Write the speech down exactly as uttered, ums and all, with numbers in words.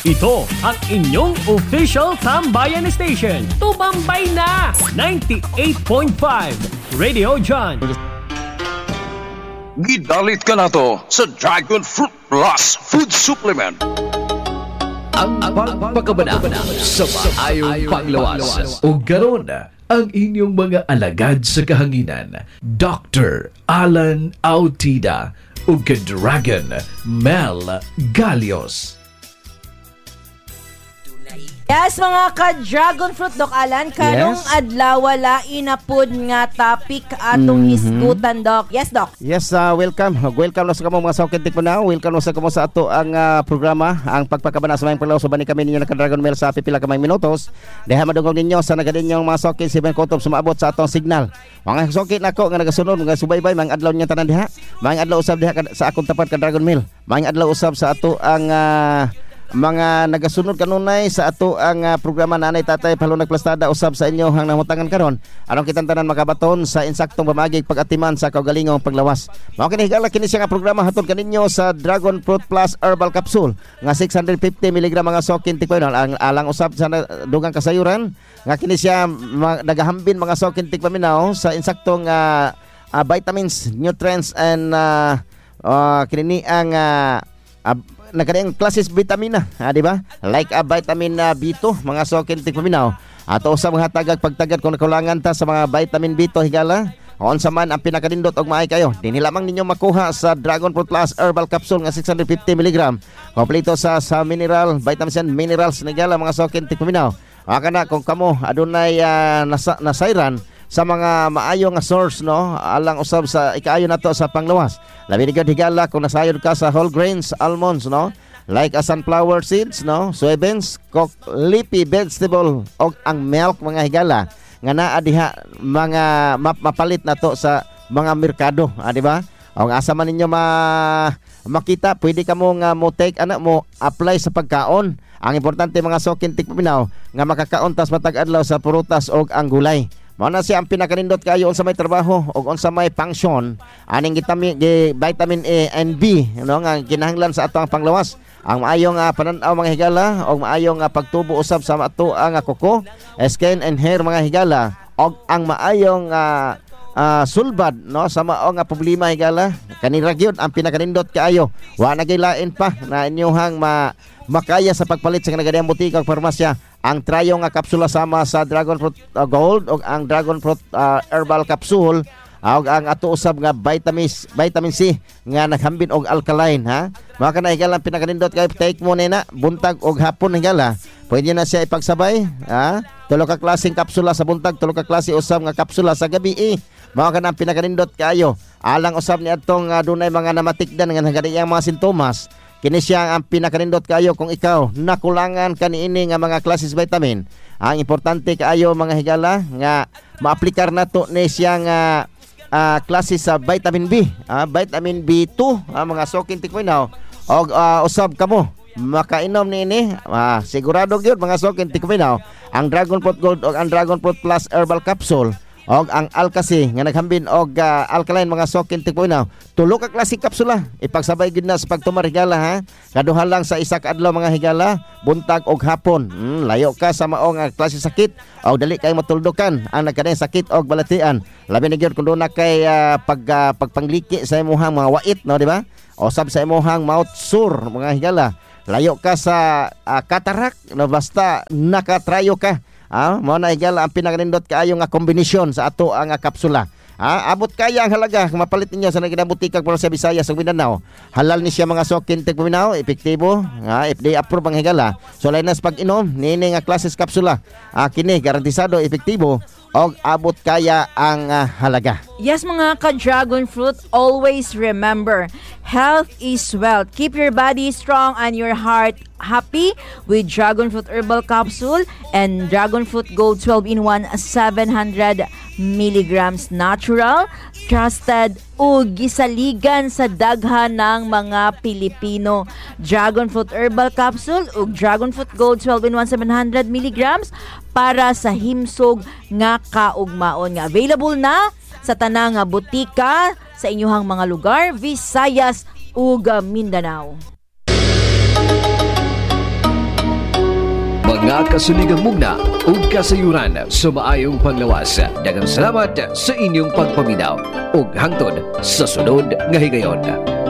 Ito ang inyong official Tambayan Station. Tumambay na! ninety-eight point five Radio John. Gidalit ka na to sa Dragon Fruit Plus Food Supplement. Ang pagpakabana sa maayong panglawas. O garon ang inyong mga alagad sa kahanginan. Doctor Alan Autida o ka-Dragon Mel Galios. Yes, mga ka-Dragon Fruit, Doc Alan, karong Yes. adlaw wala inapod nga topic atong Mhm. hisgutan, Doc. Yes, Doc. Yes, uh, welcome. Welcome na sa kamo mga saukintik po na. Welcome na sa kamo sa ato ang uh, programa, ang pagpakabana sa mayang paglaw. So bani kami ninyo na ka-Dragon Mail sa pipila ka may minutos. Deha madungog ninyo sa nagadin yung mga saukin si Ben Kotob sumaabot sa atong signal. Mga saukin nako nga nagasunod nga subaybay mga adlaw niya tanan diha. Mga adlaw usab diha ka- sa akong tapat ka-Dragon Mail. Mga adlaw usab sa ato ang uh, mga nagasunod kanunay sa ato ang uh, programa Nanay Tatay Palunag Plastada usab sa inyo hang namutangan karon aron kitang tanan makabaton sa insaktong pamagig pag-atiman sa kaugalingong paglawas. Mao kini higala kini siya nga programa hatod kaninyo sa Dragon Fruit Plus Herbal Capsule nga six hundred fifty miligram mga sokin tikpainol ang alang usab sa dugang kasayuran nga kini siya ma- nagahambin mga sokin tikpaminaw sa insaktong uh, uh, vitamins, nutrients and uh, uh, kini ang uh, uh, nagkadayang klases vitamina, ha, di ba? Like a vitamin uh, B two, mga sokin tikpaminaw. Ato usab nga tagag pagtagad kung nakulangan ta sa mga vitamin B two higala. On sa man ang pinakadindot og maay kayo. Dinhi lamang ninyo makuha sa Dragon Fruit Plus Herbal Capsule nga six hundred fifty miligram. Kompleto sa sa mineral, vitamins and minerals higala mga sokin tikpaminaw. Aka na kung kamo adunay uh, nasa, nasayran sa mga maayo nga source no alang usab sa ikaayo nato sa panglawas. Labi ni gid higala kung nasayod ka sa whole grains, almonds no, like a sunflower seeds no, soybeans, cook, leafy vegetable og ang milk mga higala nga naa diha mga map, mapalit nato sa mga merkado, ah, di ba? O asa man ninyo ma makita, pwede ka mo nga mo take ana mo apply sa pagkaon. Ang importante mga sokin tikpaminaw nga makakaon tas matag adlaw sa prutas og ang gulay. Mao na siya ang pinakanindot kayo unsa may trabaho ug unsa may function aning vitamin vitamin A and B no nga kinahanglan sa ato ang panglawas. Ang maayong uh, panan-aw mga higala ug maayong uh, pagtubo usab sa ato ang uh, kuko, skin and hair mga higala ug ang maayong uh, uh, sulbad no sa mao nga problema higala kanira gyud ang pinakanindot kaayo. Wa na gilain pa na inyohang ma makaya sa pagpalit sa nagadayang butika ug farmasya ang trayo nga kapsula sama sa Dragon Fruit uh, Gold o ang Dragon Fruit uh, Herbal Capsule uh, o ang ato usab nga vitamins vitamin C nga naghambin og alkaline ha. Maka na higala pinakanindot kay take mo na buntag og hapon higala. Pwede na siya ipagsabay ha. Tulo ka klaseng kapsula sa buntag, tulo ka klase usab nga kapsula sa gabi eh. Maka na pinakanindot kayo. Alang usab ni atong uh, dunay mga namatikdan nga nagadayang mga sintomas. Kini siya ang pinakanindot kayo kung ikaw nakulangan kaniini nga mga klases vitamin. Ang importante kaayo mga higala nga maaplikar nato ni siya nga uh, klase sa vitamin B, uh, vitamin B two, uh, mga sokin tikpainaw. Og uh, usab kamo makainom niini, uh, sigurado gyud mga sokin tikpainaw ang Dragon Fruit Gold o ang Dragon Fruit Plus Herbal Capsule. Og ang Alkasi nga naghambin og uh, alkaline mga sokin tikpainaw. Tulo ka klase kapsula ipagsabay gid na sa pagtumar higala ha. Kaduha lang sa isa ka adlaw mga higala, buntag og hapon. Hmm, layo ka sa mao nga klase sakit o dali kay matuldukan ang nagkadayang sakit og balatian. Labi na gyud kun do na kay uh, pag uh, pagpangliki sa imong mga wait no di ba? O sab sa imong mouth sore mga higala. Layo ka sa uh, cataract no basta nakatrayo ka. Ah, mao na higala ang pinakanindot kaayo nga kombinasyon sa ato ang kapsula. Ah, abot kaya ang halaga kung mapalit ninyo sa naginabutikag para sa Visayas ug Mindanao. Halal ni siya mga sokin tikpaminaw, epektibo, ah, F D A approve ang higala. So lainas pag inom nini nga klases kapsula. Ah, kini garantisado epektibo og abot kaya ang uh, halaga. Yes, mga ka-Dragon Fruit, always remember, health is wealth. Keep your body strong and your heart happy with Dragon Fruit Herbal Capsule and Dragon Fruit Gold twelve in one seven hundred milligrams natural, trusted ug gisaligan sa daghan ng mga Pilipino. Dragon Fruit Herbal Capsule ug Dragon Fruit Gold twelve in one seven hundred milligrams para sa himsog nga kaugmaon nga available na sa tanang nga butika sa inyong mga lugar, Visayas ug Mindanao. nga kasuligang mugna ug kasayuran sa maayong panglawas. Daghang salamat sa inyong pagpaminaw ug hangtod sa sunod nga higayon.